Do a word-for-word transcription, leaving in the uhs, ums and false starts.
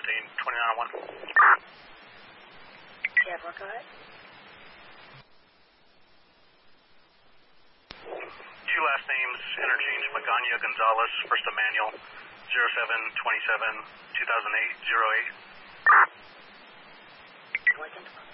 maintain twenty-nine oh one. Yeah, go ahead. Two last names, interchange Magana Gonzalez, first Emmanuel, zero seven twenty-seven two thousand eight, zero eight. Go ahead.